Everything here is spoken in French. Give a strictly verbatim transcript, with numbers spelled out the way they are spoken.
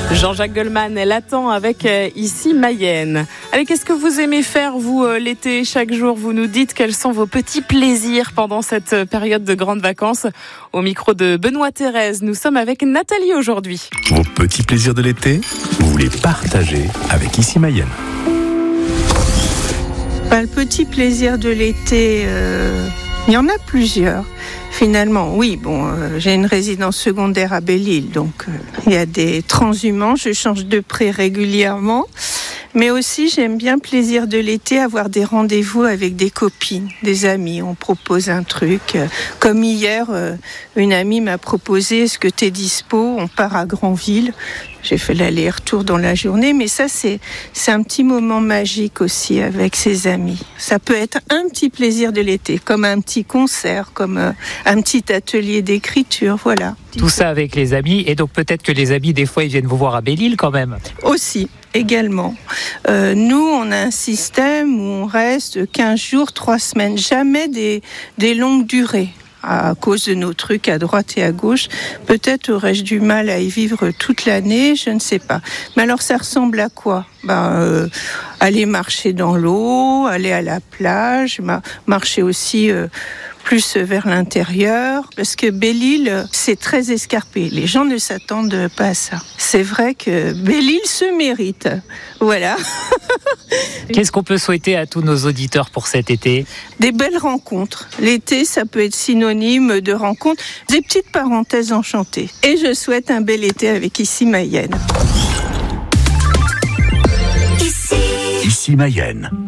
Jean-Jacques Goldman, elle attend avec euh, ici Mayenne. Allez, qu'est-ce que vous aimez faire, vous, euh, l'été, chaque jour? Vous nous dites quels sont vos petits plaisirs pendant cette euh, période de grandes vacances. Au micro de Benoît Thérèse, nous sommes avec Nathalie aujourd'hui. Vos petits plaisirs de l'été, vous les partagez avec ici Mayenne. Ben, le petit plaisir de l'été, euh, il y en a plusieurs. Finalement, oui, bon, euh, j'ai une résidence secondaire à Belle-Île, donc euh, il y a des transhumants, je change de pré régulièrement. Mais aussi, j'aime bien plaisir de l'été, avoir des rendez-vous avec des copines, des amis. On propose un truc. Comme hier, une amie m'a proposé, est-ce que tu es dispo? On part à Granville. J'ai fait l'aller-retour dans la journée. Mais ça, c'est, c'est un petit moment magique aussi avec ses amis. Ça peut être un petit plaisir de l'été, comme un petit concert, comme un petit atelier d'écriture, voilà. Tout ça avec les amis. Et donc peut-être que les amis, des fois, ils viennent vous voir à Belle-Île quand même. Aussi. Également. Euh, nous, on a un système où on reste quinze jours, trois semaines, jamais des, des longues durées. À cause de nos trucs à droite et à gauche, peut-être aurais-je du mal à y vivre toute l'année, je ne sais pas. Mais alors, ça ressemble à quoi? Ben, euh, aller marcher dans l'eau, aller à la plage, ma- marcher aussi euh, plus vers l'intérieur, parce que Belle-Île, c'est très escarpé. Les gens ne s'attendent pas à ça. C'est vrai que Belle-Île se mérite. Voilà. Qu'est-ce qu'on peut souhaiter à tous nos auditeurs pour cet été? Des belles rencontres. L'été, ça peut être synonyme de rencontres. Des petites parenthèses enchantées. Et je souhaite un bel été avec ici Mayenne. Ici Mayenne.